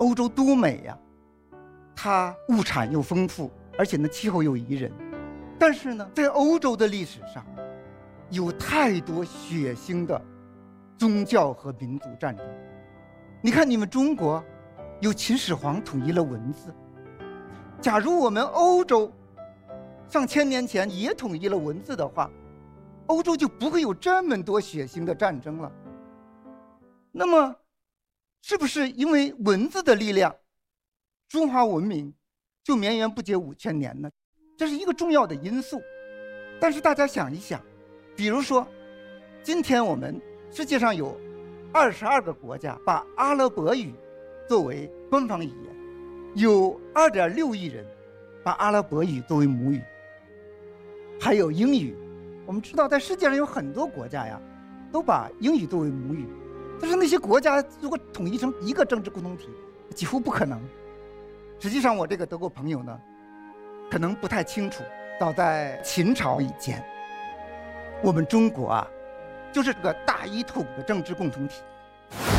欧洲多美呀！它物产又丰富，而且呢气候又宜人。但是呢，在欧洲的历史上，有太多血腥的宗教和民族战争。你看，你们中国有秦始皇统一了文字，假如我们欧洲上千年前也统一了文字的话，欧洲就不会有这么多血腥的战争了。那么，是不是因为文字的力量，中华文明就绵延不绝5000年呢？这是一个重要的因素。但是大家想一想，比如说，今天我们世界上有22个国家把阿拉伯语作为官方语言，有2.6亿人把阿拉伯语作为母语，还有英语。我们知道，在世界上有很多国家呀，都把英语作为母语。但是那些国家如果统一成一个政治共同体，几乎不可能。实际上，我这个德国朋友呢，可能不太清楚，早在秦朝以前，我们中国啊，就是个大一统的政治共同体。